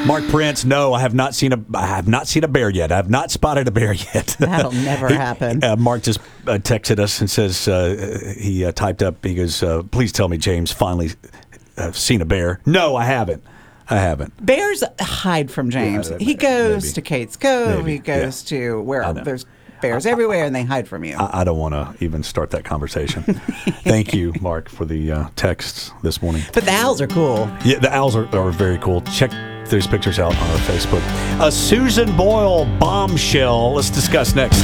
Mark Prince, no, I have not seen a bear yet. I have not spotted a bear yet. That'll never happen. Mark just texted us and says he typed up. He goes, "Please tell me James finally seen a bear." No, I haven't. Bears hide from James. Yeah, he goes maybe. to Kate's Cove. Maybe, He goes to where there's bears everywhere, and they hide from you. I don't want to even start that conversation. Thank you, Mark, for the texts this morning. But the owls are cool. Yeah, the owls are very cool. Check those pictures out on our Facebook. A Susan Boyle bombshell. Let's discuss next.